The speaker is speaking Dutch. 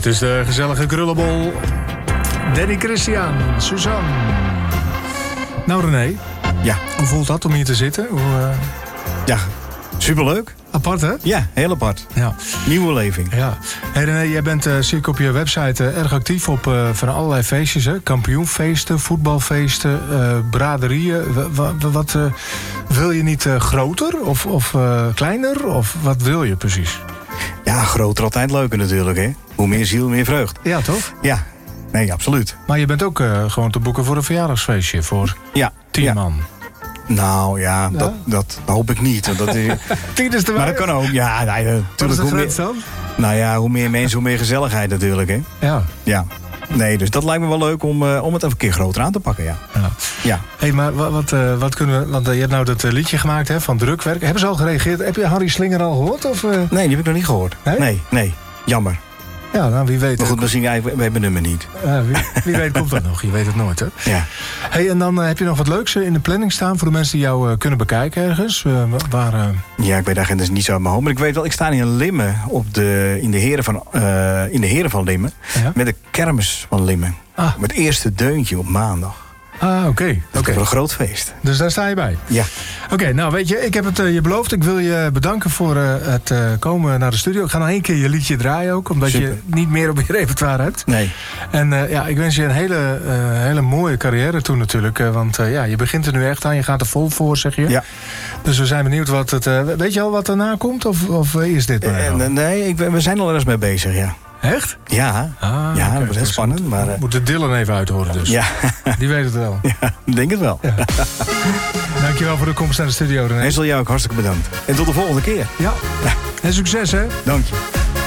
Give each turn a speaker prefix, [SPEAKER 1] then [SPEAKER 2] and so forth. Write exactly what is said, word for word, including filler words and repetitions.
[SPEAKER 1] Het is de gezellige krullenbol. Danny Christian, Suzanne. Nou René.
[SPEAKER 2] Ja.
[SPEAKER 1] Hoe voelt dat om hier te zitten? Hoe, uh...
[SPEAKER 2] Ja, superleuk.
[SPEAKER 1] Apart, hè?
[SPEAKER 2] Ja, heel apart.
[SPEAKER 1] Ja.
[SPEAKER 2] Nieuwe leving.
[SPEAKER 1] Ja. Hey René, jij bent, uh, zie ik op je website, uh, erg actief op uh, van allerlei feestjes. Hè? Kampioenfeesten, voetbalfeesten, uh, braderieën. W- w- wat uh, wil je niet uh, groter of, of uh, kleiner? Of wat wil je precies?
[SPEAKER 2] Ja, groter altijd leuker natuurlijk, hè. Hoe meer ziel, meer vreugd.
[SPEAKER 1] Ja, toch?
[SPEAKER 2] Ja, nee, absoluut.
[SPEAKER 1] Maar je bent ook uh, gewoon te boeken voor een verjaardagsfeestje voor
[SPEAKER 2] ja.
[SPEAKER 1] tien
[SPEAKER 2] ja.
[SPEAKER 1] man.
[SPEAKER 2] Nou ja, ja. Dat, dat hoop ik niet. Want dat is...
[SPEAKER 1] tien is te
[SPEAKER 2] maar dat kan ook. Ja, nee, natuurlijk.
[SPEAKER 1] Wat is de
[SPEAKER 2] hoe
[SPEAKER 1] grens
[SPEAKER 2] meer...
[SPEAKER 1] dan?
[SPEAKER 2] Nou ja, hoe meer mensen, hoe meer gezelligheid natuurlijk, hè.
[SPEAKER 1] Ja.
[SPEAKER 2] Ja. Nee, dus dat lijkt me wel leuk om, uh, om het even een keer groter aan te pakken, ja.
[SPEAKER 1] Ja.
[SPEAKER 2] ja.
[SPEAKER 1] Hé, hey, maar wat, wat, uh, wat kunnen we... Want uh, je hebt nou dat uh, liedje gemaakt, hè, van Drukwerk. Hebben ze al gereageerd? Heb je Harry Slinger al gehoord? Of, uh...
[SPEAKER 2] Nee, die heb ik nog niet gehoord.
[SPEAKER 1] Nee?
[SPEAKER 2] Nee, nee. Jammer.
[SPEAKER 1] Ja, nou, wie weet.
[SPEAKER 2] Maar goed, misschien wij hebben mijn nummer niet.
[SPEAKER 1] Uh, wie, wie weet komt dat nog. Je weet het nooit, hè?
[SPEAKER 2] Ja.
[SPEAKER 1] Hey, en dan uh, heb je nog wat leuks in de planning staan voor de mensen die jou uh, kunnen bekijken ergens? Uh, waar, uh...
[SPEAKER 2] Ja, ik weet daar dus niet zo uit mijn hoofd. Maar ik weet wel, ik sta in Limmen op de, in, de heren van, uh, in de Heren van Limmen.
[SPEAKER 1] Ja?
[SPEAKER 2] Met de kermis van Limmen.
[SPEAKER 1] Ah.
[SPEAKER 2] Met het eerste deuntje op maandag.
[SPEAKER 1] Ah, oké. Okay.
[SPEAKER 2] Dat
[SPEAKER 1] okay.
[SPEAKER 2] is een groot feest.
[SPEAKER 1] Dus daar sta je bij?
[SPEAKER 2] Ja.
[SPEAKER 1] Oké, okay, nou weet je, ik heb het uh, je beloofd. Ik wil je bedanken voor uh, het uh, komen naar de studio. Ik ga nog één keer je liedje draaien ook. Omdat Super. je niet meer op je repertoire hebt.
[SPEAKER 2] Nee.
[SPEAKER 1] En uh, ja, ik wens je een hele, uh, hele mooie carrière toe natuurlijk. Uh, want uh, ja, je begint er nu echt aan. Je gaat er vol voor, zeg je.
[SPEAKER 2] Ja.
[SPEAKER 1] Dus we zijn benieuwd wat het... Uh, weet je al wat erna komt? Of, of uh, is dit maar
[SPEAKER 2] uh, Nee, ik, we zijn al ergens mee bezig, ja.
[SPEAKER 1] Echt?
[SPEAKER 2] Ja,
[SPEAKER 1] ah,
[SPEAKER 2] ja
[SPEAKER 1] okay.
[SPEAKER 2] dat was heel
[SPEAKER 1] dus
[SPEAKER 2] spannend.
[SPEAKER 1] Moet,
[SPEAKER 2] maar, uh...
[SPEAKER 1] moet de Dylan even uithoren dus.
[SPEAKER 2] Ja.
[SPEAKER 1] Die weet het wel.
[SPEAKER 2] Ja, ik denk het wel. Ja.
[SPEAKER 1] Dankjewel voor de komst naar de studio, René.
[SPEAKER 2] En zal jou ook hartstikke bedankt. En tot de volgende keer.
[SPEAKER 1] Ja. En succes, hè?
[SPEAKER 2] Dank je.